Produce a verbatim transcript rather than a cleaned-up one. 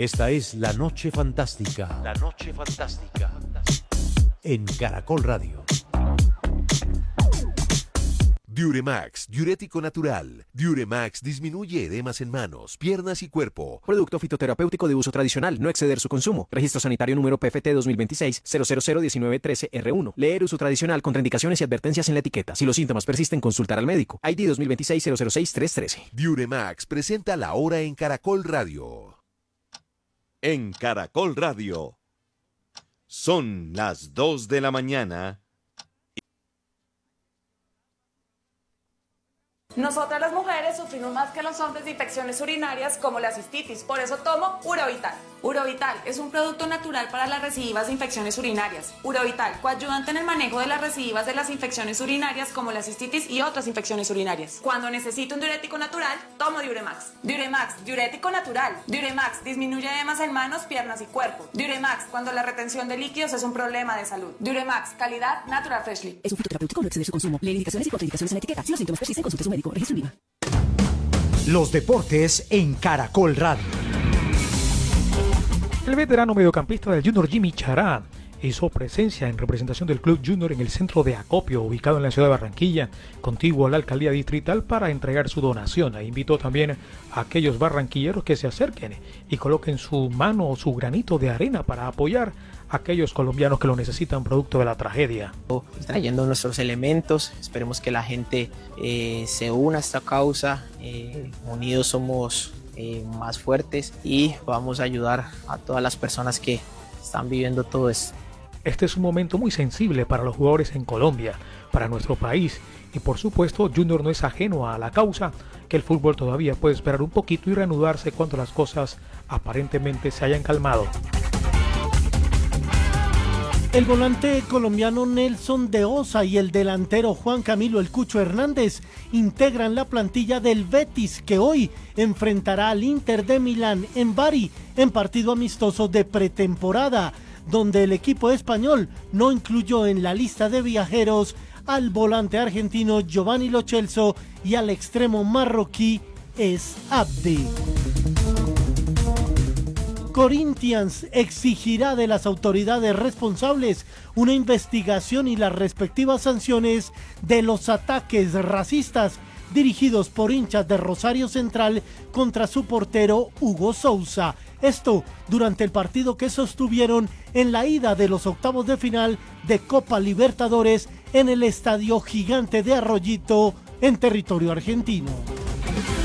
Esta es La Noche Fantástica. La Noche Fantástica. En Caracol Radio. Diuremax, diurético natural. Diuremax disminuye edemas en manos, piernas y cuerpo. Producto fitoterapéutico de uso tradicional, no exceder su consumo. Registro sanitario número P F T dos mil veintiséis cero cero cero diecinueve trece R uno. Leer uso tradicional, contraindicaciones y advertencias en la etiqueta. Si los síntomas persisten, consultar al médico. I D dos mil veintiséis cero cero seis tres trece. Diuremax presenta La Hora en Caracol Radio. En Caracol Radio. Son las dos de la mañana. Nosotras las mujeres sufrimos más que los hombres de infecciones urinarias como la cistitis, por eso tomo Urovital. Urovital es un producto natural para las recidivas de infecciones urinarias. Urovital, coayudante en el manejo de las recidivas de las infecciones urinarias como la cistitis y otras infecciones urinarias. Cuando necesito un diurético natural, tomo Diuremax. Diuremax, diurético natural. Diuremax disminuye edemas en manos, piernas y cuerpo. Diuremax, cuando la retención de líquidos es un problema de salud. Diuremax, calidad Natural Freshly. Es un fitoterapéutico, no exceder su consumo. Lee indicaciones y contraindicaciones en la etiqueta. Si los síntomas persisten, consulte a su médico. Registro INVIMA. Los deportes en Caracol Radio. El veterano mediocampista del Junior Jimmy Chará hizo presencia en representación del Club Junior en el centro de acopio ubicado en la ciudad de Barranquilla, contiguo a la alcaldía distrital, para entregar su donación. E invitó también a aquellos barranquilleros que se acerquen y coloquen su mano o su granito de arena para apoyar a aquellos colombianos que lo necesitan producto de la tragedia. Trayendo nuestros elementos, esperemos que la gente eh, se una a esta causa, eh, unidos somos eh, más fuertes y vamos a ayudar a todas las personas que están viviendo todo esto. Este es un momento muy sensible para los jugadores en Colombia, para nuestro país, y por supuesto Junior no es ajeno a la causa, que el fútbol todavía puede esperar un poquito y reanudarse cuando las cosas aparentemente se hayan calmado. El volante colombiano Nelson de Osa y el delantero Juan Camilo El Cucho Hernández integran la plantilla del Betis, que hoy enfrentará al Inter de Milán en Bari en partido amistoso de pretemporada, donde el equipo español no incluyó en la lista de viajeros al volante argentino Giovanni Lo Celso y al extremo marroquí Es Abdi. Corinthians exigirá de las autoridades responsables una investigación y las respectivas sanciones de los ataques racistas dirigidos por hinchas de Rosario Central contra su portero Hugo Sousa. Esto durante el partido que sostuvieron en la ida de los octavos de final de Copa Libertadores en el Estadio Gigante de Arroyito en territorio argentino.